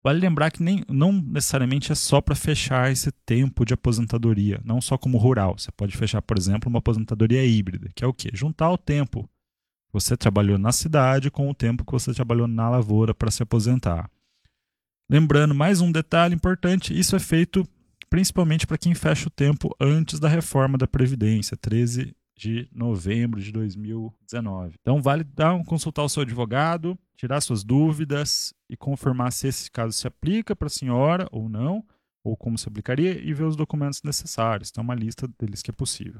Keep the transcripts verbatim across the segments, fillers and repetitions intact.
Vale lembrar que nem, não necessariamente é só para fechar esse tempo de aposentadoria, não só como rural. Você pode fechar, por exemplo, uma aposentadoria híbrida, que é o quê? Juntar o tempo que você trabalhou na cidade com o tempo que você trabalhou na lavoura para se aposentar. Lembrando, mais um detalhe importante, isso é feito principalmente para quem fecha o tempo antes da reforma da Previdência, treze de novembro de dois mil e dezenove. Então vale dar um, consultar o seu advogado, tirar suas dúvidas e confirmar se esse caso se aplica para a senhora ou não, ou como se aplicaria, e ver os documentos necessários. Tem uma lista deles que é possível.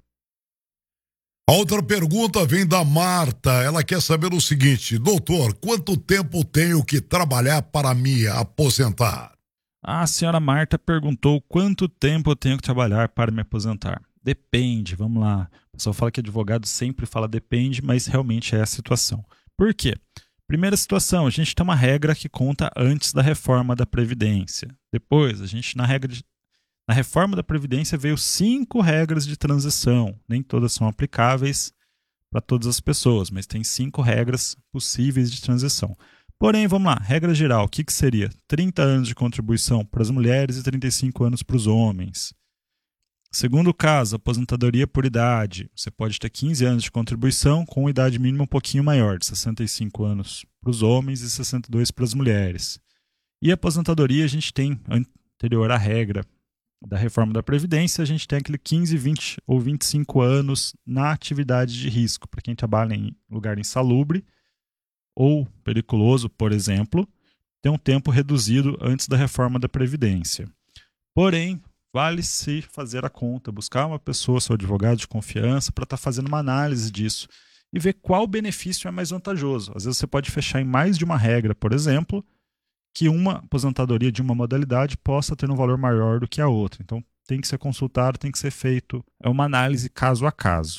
A outra pergunta vem da Marta. Ela quer saber o seguinte: doutor, quanto tempo tenho que trabalhar para me aposentar? A senhora Marta perguntou quanto tempo eu tenho que trabalhar para me aposentar. Depende, vamos lá. O pessoal fala que advogado sempre fala depende, mas realmente é a situação. Por quê? Primeira situação, a gente tem uma regra que conta antes da reforma da Previdência. Depois, a gente, na regra de, na reforma da Previdência, veio cinco regras de transição. Nem todas são aplicáveis para todas as pessoas, mas tem cinco regras possíveis de transição. Porém, vamos lá, regra geral, o que, que seria? trinta anos de contribuição para as mulheres e trinta e cinco anos para os homens. Segundo caso, aposentadoria por idade. Você pode ter quinze anos de contribuição com idade mínima um pouquinho maior, de sessenta e cinco anos para os homens e sessenta e dois para as mulheres. E a aposentadoria a gente tem, anterior à regra da reforma da Previdência, a gente tem aquele quinze, vinte ou vinte e cinco anos na atividade de risco, para quem trabalha em lugar insalubre ou periculoso, por exemplo, tem um tempo reduzido antes da reforma da Previdência. Porém, vale-se fazer a conta, buscar uma pessoa, seu advogado de confiança, para estar tá fazendo uma análise disso e ver qual benefício é mais vantajoso. Às vezes você pode fechar em mais de uma regra, por exemplo, que uma aposentadoria de uma modalidade possa ter um valor maior do que a outra. Então tem que ser consultado, tem que ser feito. É uma análise caso a caso.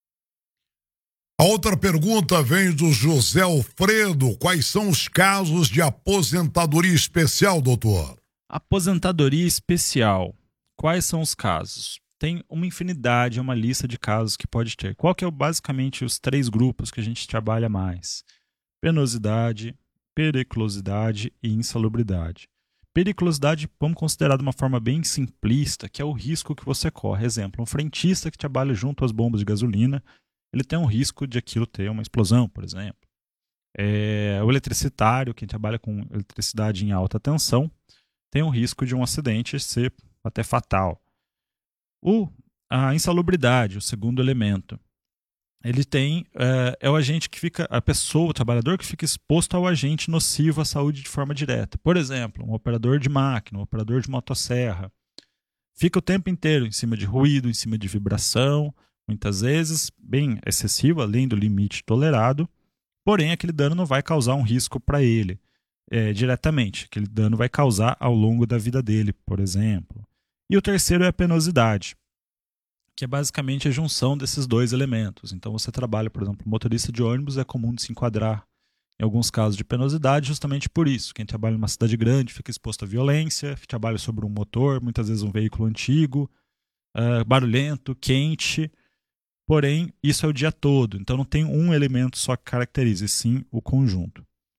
A outra pergunta vem do José Alfredo. Quais são os casos de aposentadoria especial, doutor? Aposentadoria especial. Quais são os casos? Tem uma infinidade, uma lista de casos que pode ter. Qual que é basicamente os três grupos que a gente trabalha mais? Penosidade, periculosidade e insalubridade. Periculosidade, vamos considerar de uma forma bem simplista, que é o risco que você corre. Exemplo, um frentista que trabalha junto às bombas de gasolina, ele tem um risco de aquilo ter uma explosão, por exemplo. É, o eletricitário, quem trabalha com eletricidade em alta tensão, tem um risco de um acidente ser até fatal. O, a insalubridade, o segundo elemento, ele tem, é, é o agente que fica, a pessoa, o trabalhador que fica exposto ao agente nocivo à saúde de forma direta. Por exemplo, um operador de máquina, um operador de motosserra, fica o tempo inteiro em cima de ruído, em cima de vibração, muitas vezes bem excessivo, além do limite tolerado, porém aquele dano não vai causar um risco para ele é, diretamente, aquele dano vai causar ao longo da vida dele, por exemplo. E o terceiro é a penosidade, que é basicamente a junção desses dois elementos. Então você trabalha, por exemplo, motorista de ônibus, é comum de se enquadrar em alguns casos de penosidade justamente por isso. Quem trabalha em uma cidade grande fica exposto à violência, trabalha sobre um motor, muitas vezes um veículo antigo, uh, barulhento, quente, porém isso é o dia todo. Então não tem um elemento só que caracteriza, e sim o conjunto.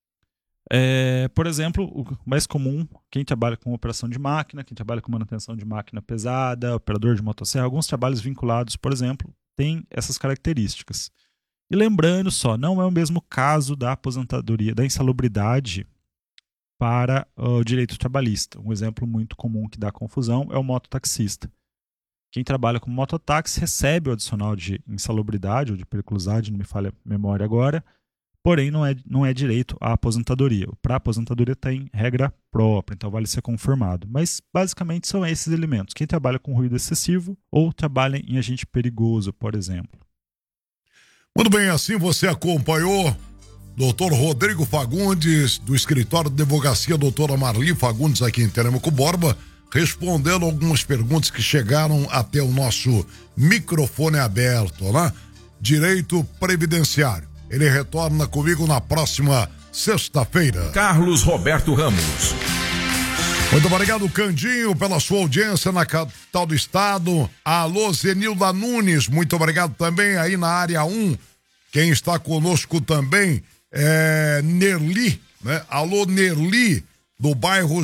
É, por exemplo, o mais comum, quem trabalha com operação de máquina, quem trabalha com manutenção de máquina pesada, operador de motosserra, alguns trabalhos vinculados, por exemplo, têm essas características. E lembrando só, não é o mesmo caso da aposentadoria, da insalubridade para o direito trabalhista. Um exemplo muito comum que dá confusão é o mototaxista. Quem trabalha com mototáxi recebe o adicional de insalubridade ou de periculosidade, não me falha a memória agora, porém não é, não é direito à aposentadoria. Para a aposentadoria tem regra própria, então vale ser confirmado. Mas basicamente são esses elementos. Quem trabalha com ruído excessivo ou trabalha em agente perigoso, por exemplo. Muito bem, assim você acompanhou doutor Rodrigo Fagundes, do escritório de advocacia doutora Marli Fagundes, aqui em Telêmaco Borba, respondendo algumas perguntas que chegaram até o nosso microfone aberto, né? Direito previdenciário. Ele retorna comigo na próxima sexta-feira. Carlos Roberto Ramos. Muito obrigado, Candinho, pela sua audiência na capital do estado. Alô, Zenilda Nunes, muito obrigado também aí na área um. Quem está conosco também é Nerli, né? Alô, Nerli, do bairro